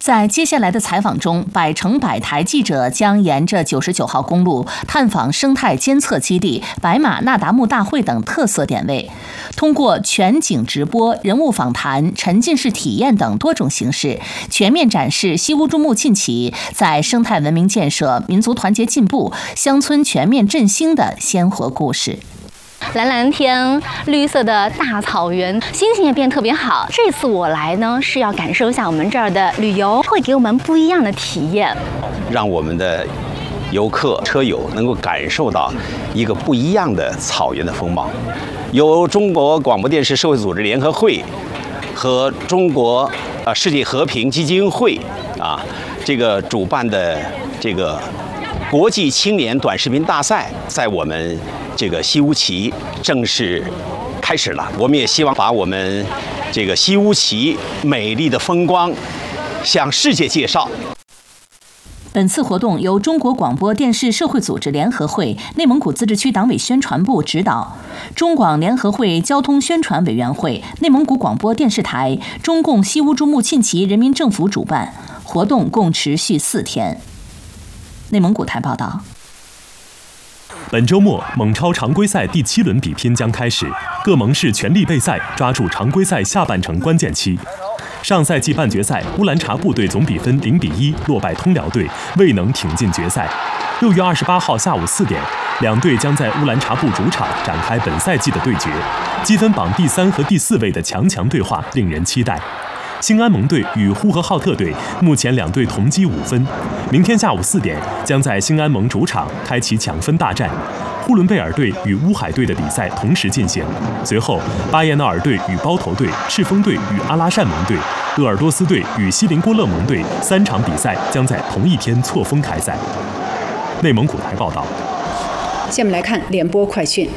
在接下来的采访中，百城百台记者将沿着99号公路探访生态监测基地、白马那达慕大会等特色点位，通过全景直播、人物访谈、沉浸式体验等多种形式，全面展示西乌珠穆沁旗在生态文明建设、民族团结进步、乡村全面振兴的鲜活故事。 蓝蓝天，绿色的大草原，心情也变得特别好。这次我来呢，是要感受一下我们这儿的旅游，会给我们不一样的体验， 让我们的游客、车友能够感受到一个不一样的草原的风貌。由中国广播电视社会组织联合会和中国世界和平基金会这个主办的这个国际青年短视频大赛，在我们这个西乌旗正式开始了。我们也希望把我们这个西乌旗美丽的风光向世界介绍。 本次活动由中国广播电视社会组织联合会、内蒙古自治区党委宣传部指导，中广联合会交通宣传委员会、内蒙古广播电视台、中共西乌珠穆沁旗人民政府主办。活动共持续4天。内蒙古台报道。 本周末，蒙超常规赛第7轮比拼将开始，各盟市全力备赛，抓住常规赛下半程关键期。上赛季半决赛，乌兰察布队总比分0-1落败通辽队，未能挺进决赛。6月28号下午4点，两队将在乌兰察布主场展开本赛季的对决，积分榜第3和第4位的强对话令人期待。兴安盟队与呼和浩特队目前两队同积5分，明天下午4点将在兴安盟主场开启抢分大战。呼伦贝尔队与乌海队的比赛同时进行，随后巴彦淖尔队与包头队、赤峰队与阿拉善盟队、鄂尔多斯队与锡林郭勒盟队3场比赛将在同一天错峰开赛。内蒙古台报道。 下面来看联播快讯。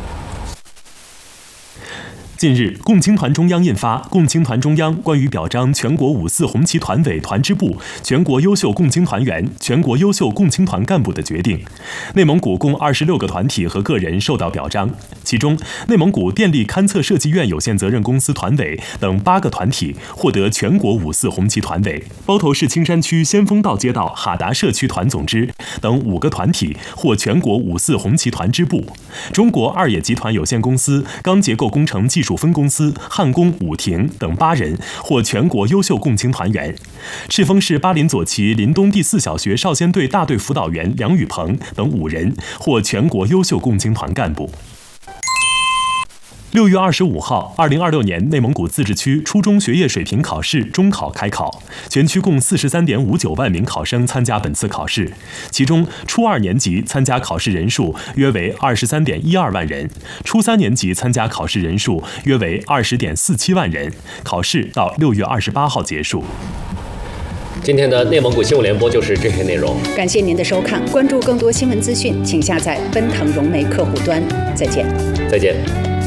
近日，共青团中央印发《共青团中央关于表彰全国5·4红旗团委、团支部、全国优秀共青团员、全国优秀共青团干部的决定》，内蒙古共26个团体和个人受到表彰，其中内蒙古电力勘测设计院有限责任公司团委等8个团体获得全国5·4红旗团委，包头市青山区先锋道街道哈达社区团总支等5个团体获全国5·4红旗团支部，中国二野集团有限公司钢结构工程技术分公司焊工武廷等8人获全国优秀共青团员，赤峰市巴林左旗林东第4小学少先队大队辅导员梁宇鹏等5人获全国优秀共青团干部。6月25号，2026年内蒙古自治区初中学业水平考试中考开考，全区共43.59万名考生参加本次考试，其中初2年级参加考试人数约为23.12万人，初3年级参加考试人数约为20.47万人。考试到6月28号结束。 今天的内蒙古新闻联播就是这些内容， 感谢您的收看，关注更多新闻资讯，请下载奔腾融媒客户端。再见。 再见。